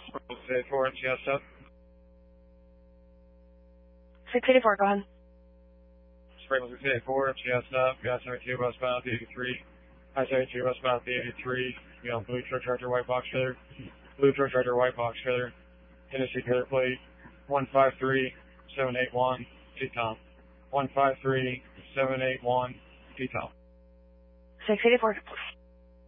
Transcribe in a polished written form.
684, MTS up. 684, go ahead. Spring 684, MTS up. Gas 72, westbound, the 83. High 72, westbound, the 83. You know, blue truck tractor, white box trailer. Blue truck tractor, white box trailer. Tennessee trailer plate 153781, T-Tom. 153781, T-Tom. 684.